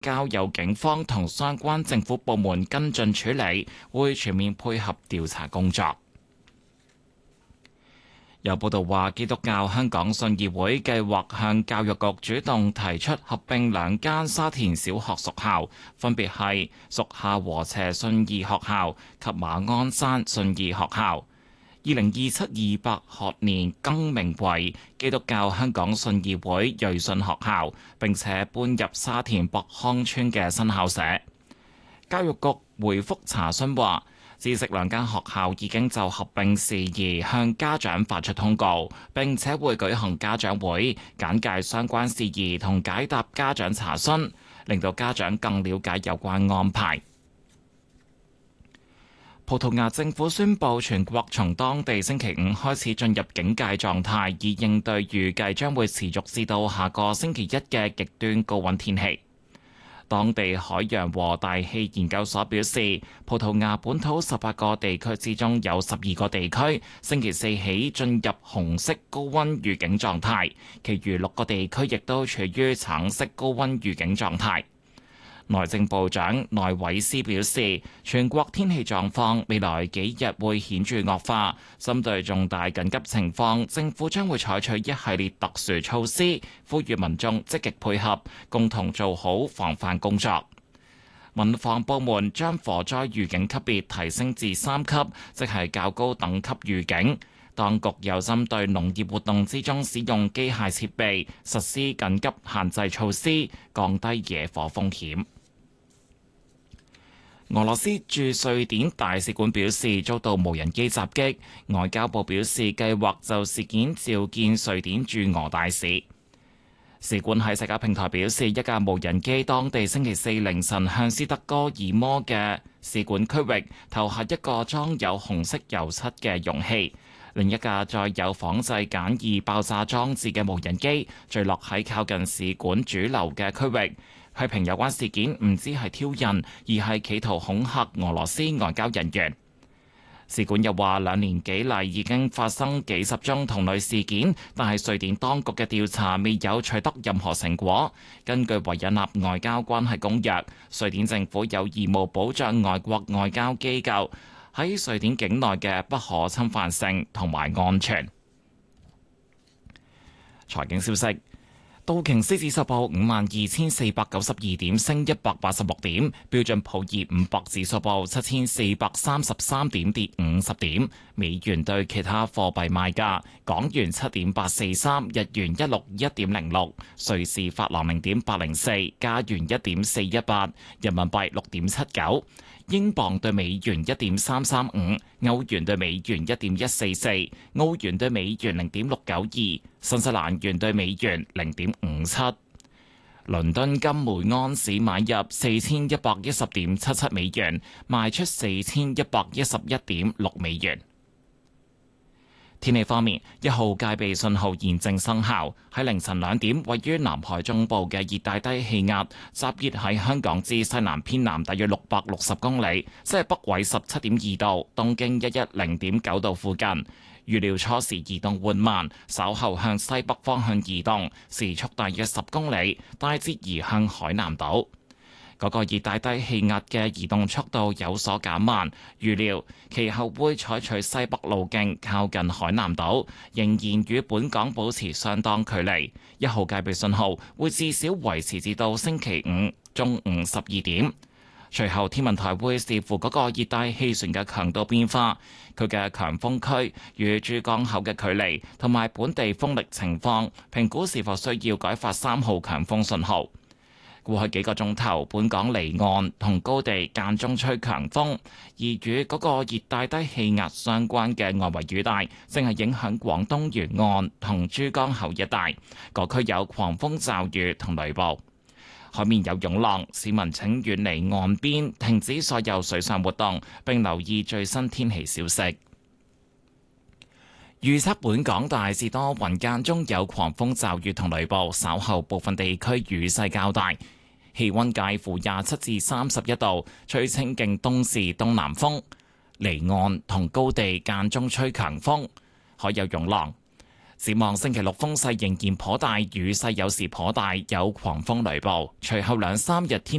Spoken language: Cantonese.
交由警方同相關政府部門跟進處理，會全面配合調查工作。有報道話，基督教香港信義會計劃向教育局主動提出合併兩間沙田小學屬校，分別係屬下禾輋信義學校及馬鞍山信義學校。2027-28學年更名為基督教香港信義會瑞信學校，並且搬入沙田博康村嘅新校舍。教育局回覆查詢話，知悉兩間學校已經就合併事宜向家長發出通告，並且會舉行家長會，簡介相關事宜同解答家長查詢，令到家長更了解有關安排。葡萄牙政府宣布，全國從當地星期五開始進入警戒狀態，以應對預計將會持續至到下個星期一嘅極端高溫天氣。當地海洋和大氣研究所表示，葡萄牙本土18個地區之中有12個地區星期四起進入紅色高溫預警狀態，其餘6個地區亦都處於橙色高溫預警狀態。內政部長內維斯表示，全國天氣狀況未來幾日會顯著惡化，針對重大緊急情況，政府將會採取一系列特殊措施，呼籲民眾積極配合，共同做好防範工作。民防部門將火災預警級別提升至3級，即係較高等級預警。當局又針對農業活動之中使用機械設備，實施緊急限制措施，降低野火風險。俄羅斯駐瑞典大使館表示遭到無人機襲擊，外交部表示計劃就事件召見瑞典駐俄大使。使館喺社交平台表示，一架無人機當地星期四凌晨向斯德哥爾摩嘅使館區域投下一個裝有紅色油漆嘅容器，另一架載有仿製簡易爆炸裝置嘅無人機墜落喺靠近使館主樓嘅區域。批評有關事件唔止係挑釁，而係企圖恐嚇俄羅斯外交人員。使館又話，2年幾嚟已經發生幾十宗同類事件，但係瑞典當局嘅調查未有取得任何成果。根據維也納外交關係公約，瑞典政府有義務保障外國外交機構喺瑞典境內嘅不可侵犯性同埋安全。財經消息。道瓊斯指數報52,492點，升186點；標準普爾500指數報7,433點，跌50點。美元對其他貨幣賣價：港元7.843，日元161.06，瑞士法郎0.804，加元1.418，人民幣6.79。英鎊對美元1.335，歐元對美元1.144，澳元對美元0.692，新西蘭元對美元0.57。倫敦金每安士買入4110.77美元，賣出4111.6美元。天氣方面，1號戒備信號現正生效。喺凌晨2點，位於南海中部嘅熱帶低氣壓集結喺香港之西南偏南大約660公里，即係北緯17.2度、東經110.9度附近。預料初時移動緩慢，稍後向西北方向移動，時速大約10公里，大致移向海南島。嗰個熱帶低氣壓嘅移動速度有所減慢，預料其後會採取西北路徑靠近海南島，仍然與本港保持相當距離。1號戒備信號會至少維持至到星期五中午12點。隨後天文台會視乎嗰個熱帶氣旋嘅強度變化，佢嘅強風區與珠江口嘅距離同埋本地風力情況，評估是否需要改發3號強風信號。過去幾個鐘頭，本港離岸同高地間中吹強風，而與嗰個熱帶低氣壓相關嘅外圍雨帶正係影響廣東沿岸同珠江口一帶，各區有狂風驟雨同雷暴，海面有湧浪，市民請遠離岸邊，停止所有水上活動，並留意最新天氣消息。預測本港大致多雲，間中有狂風驟雨同雷暴，稍後部分地區雨勢較大，氣溫介乎27至31度，吹清勁東至東南風，離岸同高地間中吹強風，海有湧浪。 展望星期六風勢仍然頗大，雨勢有時頗大，有狂風雷暴。隨後兩三日天